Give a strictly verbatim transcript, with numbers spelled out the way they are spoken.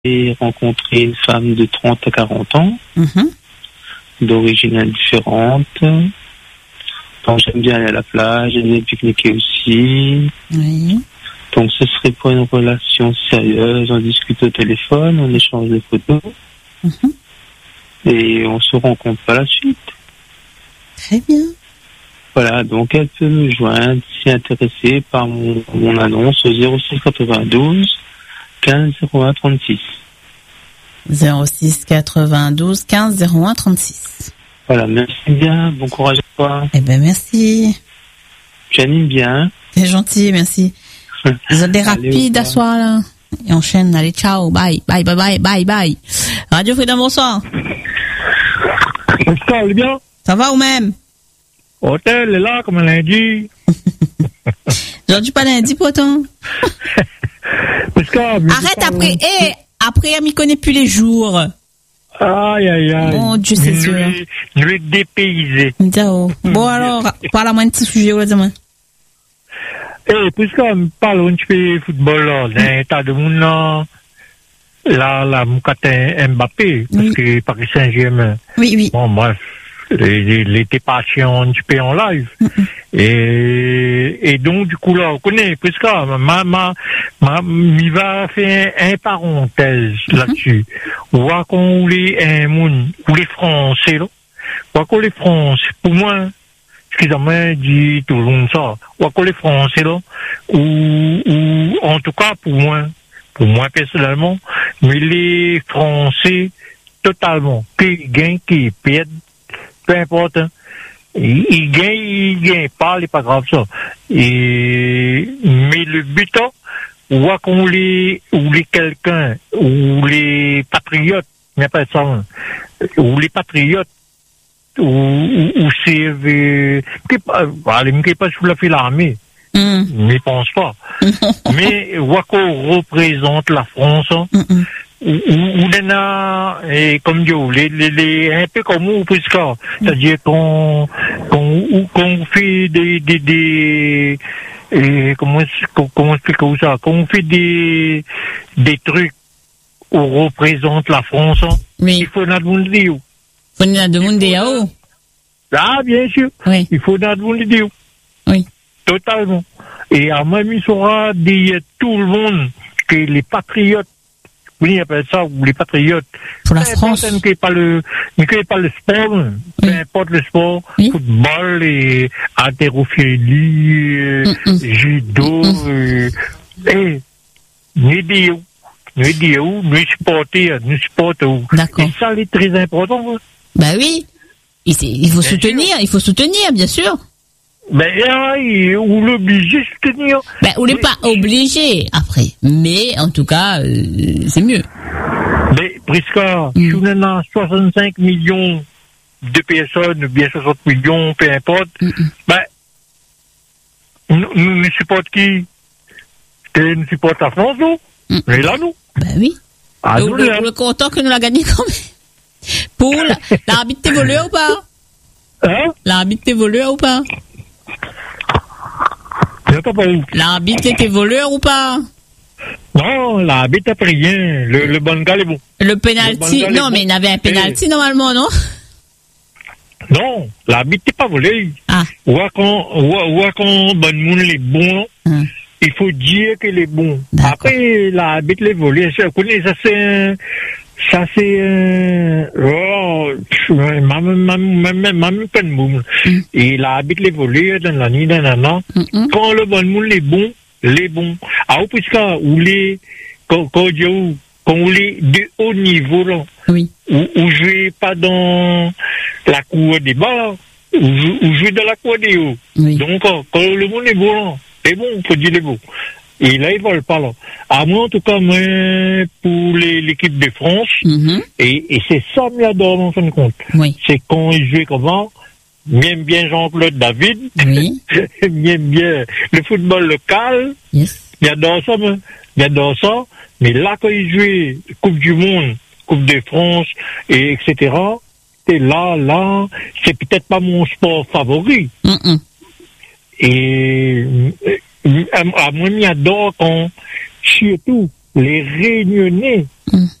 J'ai rencontré une femme de trente à quarante ans, Mm-hmm. d'origine différente. Donc j'aime bien aller à la plage, j'aime bien pique-niquer aussi. Oui. Donc ce serait pour une relation sérieuse, on discute au téléphone, on échange des photos Mm-hmm. et on se rencontre par la suite. Très bien. Voilà, donc elle peut me joindre si intéressée par mon, mon annonce au zéro six quatre-vingt-douze quinze zéro un trente-six. zéro six quatre-vingt-douze quinze zéro un trente-six. Voilà, merci bien, bon courage à toi. Eh ben merci. Tu animes bien. C'est gentil, merci. Vous êtes des Allez, rapides au à soir là. Et enchaîne, allez, ciao, bye, bye, bye, bye, bye, bye. Radio Freedom, bonsoir. Ça va bien? Ça va ou même? Hôtel est là comme lundi. Aujourd'hui pas lundi pourtant. Arrête après, eh, après elle m'y connaît plus les jours. Aïe aïe aïe. Mon Dieu, c'est sûr. Je vais dépaysé. Bon alors, parle-moi un petit sujet là demain. Eh, puisqu'on parle un petit peu de football là, d'un état de monde là, là, là, Moukatin Mbappé, parce Oui. que Paris Saint-Germain. Oui, oui. Bon, bref, il était patient un petit peu en live. Mm-mm. Et, et donc, du coup, là, on connaît, puisque ma, ma, ma, m'y va faire un parenthèse Mm-hmm. là-dessus. On voit qu'on les, un monde, ou les Français, là. On voit qu'on les Français, pour moi, excusez-moi, dit tout le monde ça. On voit qu'on les Français, là, ou, ou, en tout cas, pour moi, pour moi personnellement, mais les Français, totalement, qui gagnent, qui perdent, peu importe, hein. Il, il gagne, il gagne pas, c'est pas grave ça. Et, mais le but, on voit qu'on les, ou les quelqu'un, ou les patriotes, il n'y a pas ça, hein. Ou les patriotes, ou, ou, ou c'est, euh, qui pas, allez, qui pas sous la file l'armée. Mm. Mais pense pas. Mais, on voit qu'on représente la France, hein. Mm-mm. Ou, ou, ou a, et comme Dieu, les, les, les, un peu comme nous, puisque, c'est-à-dire qu'on, qu'on, qu'on fait des, des, des, et comment, comment expliquer ça, qu'on fait des, des trucs où on représente la France, hein. Oui. Il faut notre monde dire. Faut nous demander à où? Ah, bien sûr. Oui. Il faut notre monde dire. Oui. Totalement. Et à même, il saura dire tout le monde que les patriotes, oui, on appelle ça, ou les patriotes. Pour la Peu France. importe, ne pas le, ne pas le sport, peu Oui. importe le sport, Oui. football, et haltérophilie, euh, Mm-mm. judo, euh, et, nous disons, nous disons, nous supporter, nous supporter. D'accord. Et ça, c'est très important. Bah oui. Il, c'est- il faut Bien soutenir, sûr. il faut soutenir, bien sûr. Ben, ah, et, ou l'obliger de soutenir. Ben, on n'est Oui. pas obligé après. Mais, en tout cas, euh, c'est mieux. Mais, Prisca, Mm. si on a soixante-cinq millions de personnes, ou bien soixante millions, peu importe, Mm-mm. ben, nous, nous, nous supportons qui? Et nous supportons la France, nous? Mm. Mais là, nous? Ben oui. Ah, Et nous, on là. est content que nous l'a gagné quand même. Pour la- l'arbitre évolué ou pas? Hein? L'arbitre évolué ou pas? J'entends pas où? L'arbitre était voleur ou pas? Non, la bête a pris rien. Le, le bon gars est bon. Le penalty, Le Bangla, non, les mais il y avait un penalty normalement, non? Non, la bête n'est pas volée. Ah. Ou qu'on, ou, ou qu'on, bon monde les bons, Hum. il faut dire que les bons. D'accord. Après, la bête les volée, ça, vous connaissez, ça c'est un, ça c'est un, oh, même, même, même, même pas de boum. Mm. Et la bête les volée, dans la nuit, dans la nuit, Mm-mm. quand le bon monde les bons, les bons. Ah, puisque, ou les, quand, quand, quand, quand vous les de haut niveau, là, Oui. ou, ou jouer pas dans la cour des bas, ou, jou- ou jouer dans la cour des hauts. Oui. Donc, quand quand le monde est bon, c'est bon, on peut dire les beaux. Et là, ils veulent pas, là. À moi, en tout cas, moi, pour les- l'équipe de France, Mhm. et, et c'est ça, que j'adore, en fin de compte. Oui. C'est quand ils jouent comment, j'aime bien Jean-Claude David, Oui. j'aime bien le football local, Yes. j'adore ça, moi. J'adore ça. Mais là, quand ils jouaient Coupe du Monde, Coupe de France, et etc., c'est là, là, c'est peut-être pas mon sport favori. Mm-mm. Et euh, à, à moi, j'adore quand, surtout, les Réunionnais, Mm.